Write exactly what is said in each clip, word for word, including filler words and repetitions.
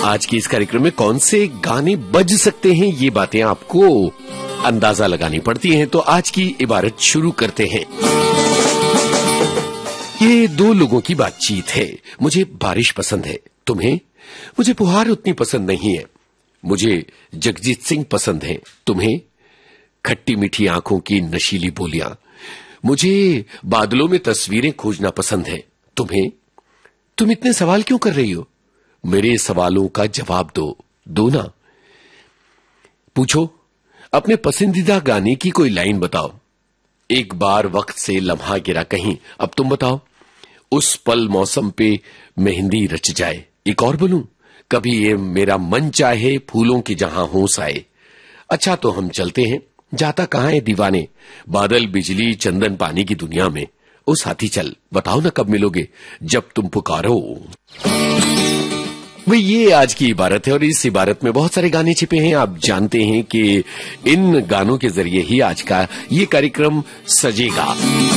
आज के इस कार्यक्रम में कौन से गाने बज सकते हैं, ये बातें आपको अंदाजा लगानी पड़ती हैं। तो आज की इबारत शुरू करते हैं। ये दो लोगों की बातचीत है। मुझे बारिश पसंद है, तुम्हें? मुझे फुहार उतनी पसंद नहीं है। मुझे जगजीत सिंह पसंद है, तुम्हें? खट्टी मीठी आंखों की नशीली बोलियां। मुझे बादलों में तस्वीरें खोजना पसंद है, तुम्हें? तुम इतने सवाल क्यों कर रही हो? मेरे सवालों का जवाब दो दो ना। पूछो, अपने पसंदीदा गाने की कोई लाइन बताओ। एक बार वक्त से लम्हा गिरा कहीं, अब तुम बताओ। उस पल मौसम पे मेहंदी रच जाए। एक और बोलूं, कभी ये मेरा मन चाहे फूलों की जहां होश आए। अच्छा तो हम चलते हैं, जाता कहां है दीवाने, बादल बिजली चंदन पानी की दुनिया में। ओ साथी चल, बताओ ना कब मिलोगे, जब तुम पुकारो। भाई ये आज की इबारत है और इस इबारत में बहुत सारे गाने छिपे हैं। आप जानते हैं कि इन गानों के जरिए ही आज का ये कार्यक्रम सजेगा।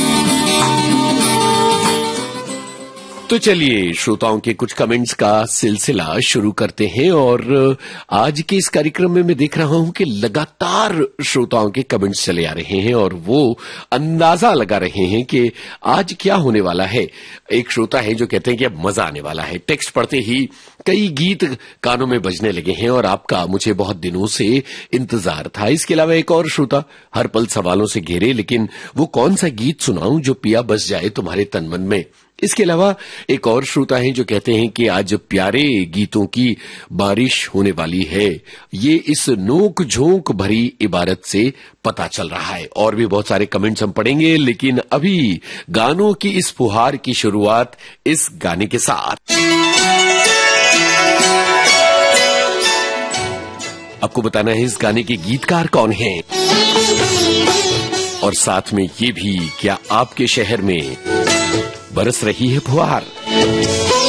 तो चलिए श्रोताओं के कुछ कमेंट्स का सिलसिला शुरू करते हैं। और आज के इस कार्यक्रम में मैं देख रहा हूं कि लगातार श्रोताओं के कमेंट्स चले आ रहे हैं और वो अंदाजा लगा रहे हैं कि आज क्या होने वाला है। एक श्रोता है जो कहते हैं कि अब मजा आने वाला है। टेक्स्ट पढ़ते ही कई गीत कानों में बजने लगे हैं और आपका मुझे बहुत दिनों से इंतजार था। इसके अलावा एक और श्रोता हर पल सवालों से घेरे, लेकिन वो कौन सा गीत सुनाऊं जो पिया बस जाए तुम्हारे तन मन में। इसके अलावा एक और श्रोता हैं जो कहते हैं कि आज प्यारे गीतों की बारिश होने वाली है। ये इस नोक झोंक भरी इबारत से पता चल रहा है। और भी बहुत सारे कमेंट्स हम पढ़ेंगे, लेकिन अभी गानों की इस फुहार की शुरुआत इस गाने के साथ। आपको बताना है इस गाने के गीतकार कौन हैं और साथ में ये भी, क्या आपके शहर में बरस रही है फुहार।